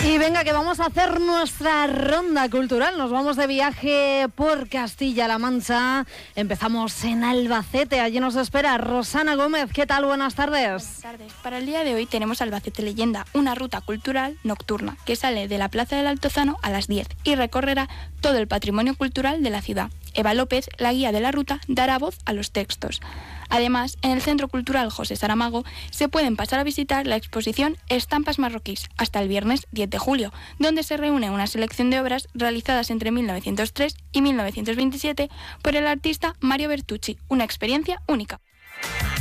Y venga, que vamos a hacer nuestra ronda cultural. Nos vamos de viaje por Castilla-La Mancha. Empezamos en Albacete. Allí nos espera Rosana Gómez. ¿Qué tal? Buenas tardes. Buenas tardes. Para el día de hoy tenemos Albacete Leyenda, una ruta cultural nocturna que sale de la Plaza del Altozano a las 10 y recorrerá todo el patrimonio cultural de la ciudad. Eva López, la guía de la ruta, dará voz a los textos. Además, en el Centro Cultural José Saramago se pueden pasar a visitar la exposición Estampas Marroquíes hasta el viernes 10 de julio, donde se reúne una selección de obras realizadas entre 1903 y 1927 por el artista Mario Bertucci, una experiencia única.